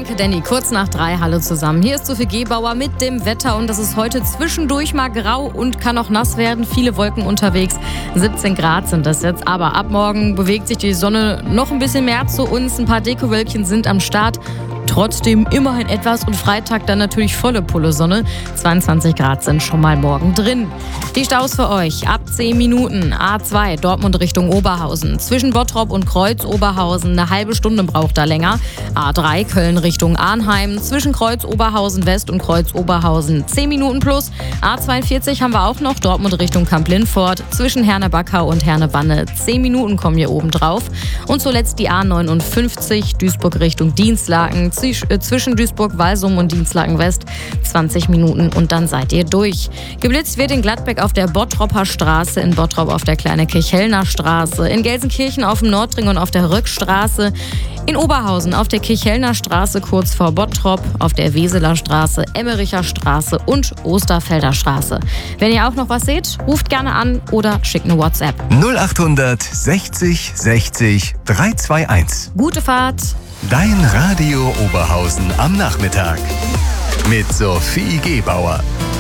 Danke, Danny. Kurz nach 3, hallo zusammen. Hier ist Sophie Gebauer mit dem Wetter und das ist heute zwischendurch mal grau und kann auch nass werden. Viele Wolken unterwegs. 17 Grad sind das jetzt. Aber ab morgen bewegt sich die Sonne noch ein bisschen mehr zu uns. Ein paar Dekowölkchen sind am Start. Trotzdem immerhin etwas und Freitag dann natürlich volle Pulle Sonne. 22 Grad sind schon mal morgen drin. Die Staus für euch ab 10 Minuten. A2 Dortmund Richtung Oberhausen. Zwischen Bottrop und Kreuz Oberhausen eine halbe Stunde braucht da länger. A3 Köln Richtung Arnheim. Zwischen Kreuz Oberhausen West und Kreuz Oberhausen 10 Minuten plus. A42 haben wir auch noch Dortmund Richtung Kamp-Lindfort. Zwischen Herne-Backau und Herne-Wanne 10 Minuten kommen hier oben drauf. Und zuletzt die A59 Duisburg Richtung Dinslaken. Zwischen Duisburg-Walsum und Dinslaken-West 20 Minuten und dann seid ihr durch. Geblitzt wird in Gladbeck auf der Bottropper Straße, in Bottrop auf der Kleine Kirchhellner Straße, in Gelsenkirchen auf dem Nordring und auf der Rückstraße, in Oberhausen auf der Kirchhellner Straße kurz vor Bottrop, auf der Weseler Straße, Emmericher Straße und Osterfelder Straße. Wenn ihr auch noch was seht, ruft gerne an oder schickt eine WhatsApp. 0800 60 60 321. Gute Fahrt! Dein Radio Oberhausen am Nachmittag mit Sophie Gebauer.